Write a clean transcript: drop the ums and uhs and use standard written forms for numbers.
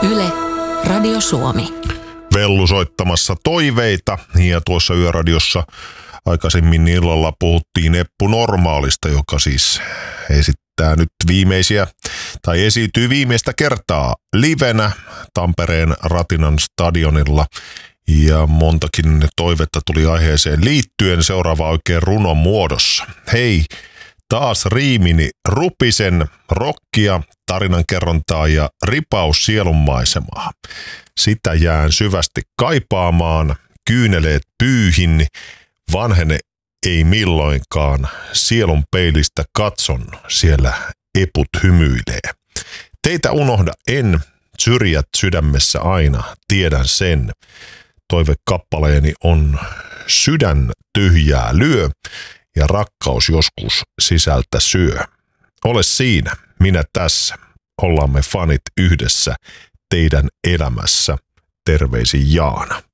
Yle, Radio Suomi. Vellu soittamassa toiveita ja tuossa Yöradiossa aikaisemmin illalla puhuttiin Eppu Normaalista, joka siis esittää nyt esiintyy viimeistä kertaa livenä Tampereen Ratinan stadionilla. Ja montakin toivetta tuli aiheeseen liittyen, seuraava oikein runon muodossa. Hei, taas riimini rupisen, rokkia, tarinankerrontaa ja ripaus sielunmaisemaa. Sitä jään syvästi kaipaamaan, kyyneleet pyyhin, vanhene ei milloinkaan, sielun peilistä katson, siellä eput hymyilee. Teitä unohda en, syrjät sydämessä aina, tiedän sen. Toivekappaleeni on sydän tyhjää lyö ja rakkaus joskus sisältä syö. Ole siinä, minä tässä, ollaan me fanit yhdessä teidän elämässä. Terveisin Jaana.